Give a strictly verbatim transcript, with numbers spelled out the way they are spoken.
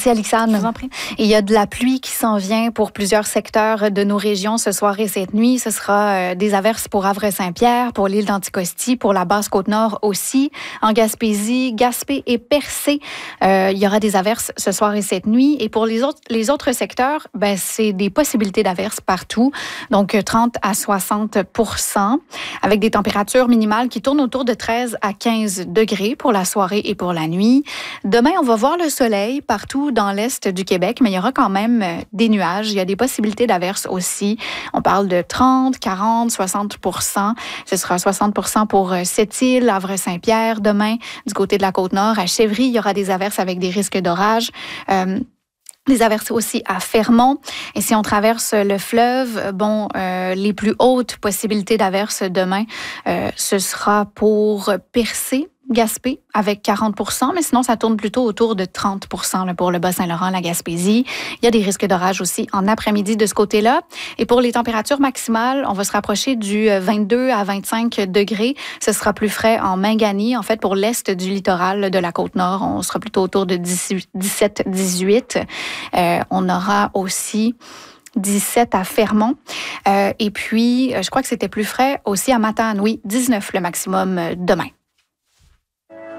Merci, Alexandre. Je vous en prie. Et il y a de la pluie qui s'en vient pour plusieurs secteurs de nos régions ce soir et cette nuit. Ce sera euh, des averses pour Havre-Saint-Pierre, pour l'île d'Anticosti, pour la Basse-Côte-Nord aussi. En Gaspésie, Gaspé et Percé, euh, il y aura des averses ce soir et cette nuit. Et pour les autres, les autres secteurs, ben, c'est des possibilités d'averses partout. Donc, trente à soixante pour cent, avec des températures minimales qui tournent autour de treize à quinze degrés pour la soirée et pour la nuit. Demain, on va voir le soleil partout dans l'est du Québec, mais il y aura quand même des nuages. Il y a des possibilités d'averses aussi. On parle de trente, quarante, soixante pour cent. Ce sera soixante pour cent pour Sept-Îles, Havre-Saint-Pierre. Demain, du côté de la Côte-Nord, à Chevry, il y aura des averses avec des risques d'orage. Euh, Des averses aussi à Fermont. Et si on traverse le fleuve, bon, euh, les plus hautes possibilités d'averses demain, euh, ce sera pour Percé, Gaspé, avec quarante pour cent, mais sinon, ça tourne plutôt autour de trente pour cent là, pour le Bas-Saint-Laurent, la Gaspésie. Il y a des risques d'orage aussi en après-midi de ce côté-là. Et pour les températures maximales, on va se rapprocher du vingt-deux à vingt-cinq degrés. Ce sera plus frais en Mingani. En fait, pour l'est du littoral de la Côte-Nord, on sera plutôt autour de dix-sept à dix-huit. Euh, on aura aussi dix-sept à Fermont. Euh, et puis, je crois que c'était plus frais aussi à Matane. Oui, dix-neuf le maximum demain.